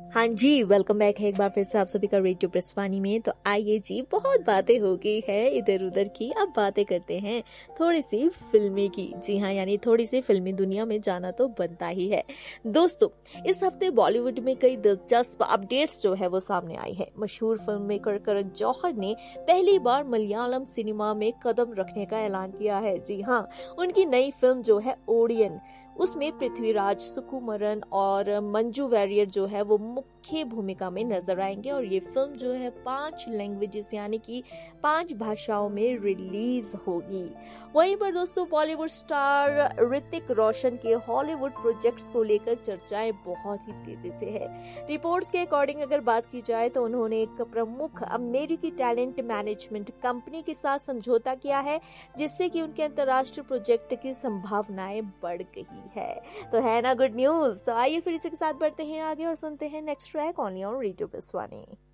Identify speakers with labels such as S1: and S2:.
S1: हाँ जी, welcome back है एक बार फिर से आप सभी का रेडियो प्रस्वानी में। तो आइए जी, बहुत बातें हो गई है इधर उधर की, अब बातें करते हैं थोड़ी सी फिल्मी की। जी हाँ, यानी थोड़ी सी फिल्मी दुनिया में जाना तो बनता ही है। दोस्तों, इस हफ्ते बॉलीवुड में कई दिलचस्प अपडेट्स जो है वो सामने आई है। मशहूर फिल्म मेकर करण जौहर ने पहली बार मलयालम सिनेमा में कदम रखने का ऐलान किया है। जी हाँ, उनकी नई फिल्म जो है ओडियन, उसमें पृथ्वीराज सुकुमारन और मंजू वारियर जो है वो मुख्य भूमिका में नजर आएंगे। और ये फिल्म जो है 5 लैंग्वेजेस यानी कि 5 भाषाओं में रिलीज होगी। वहीं पर दोस्तों, बॉलीवुड स्टार ऋतिक रोशन के हॉलीवुड प्रोजेक्ट्स को लेकर चर्चाएं बहुत ही तेजी से है। रिपोर्ट्स के अकॉर्डिंग अगर बात की जाए तो उन्होंने एक प्रमुख अमेरिकी टैलेंट मैनेजमेंट कंपनी के साथ समझौता किया है, जिससे कि उनके अंतर्राष्ट्रीय प्रोजेक्ट की संभावनाएं बढ़ गई है। तो है ना गुड न्यूज। तो आइए फिर इसी के साथ बढ़ते हैं आगे और सुनते हैं next track only on radio प्रस्वानी।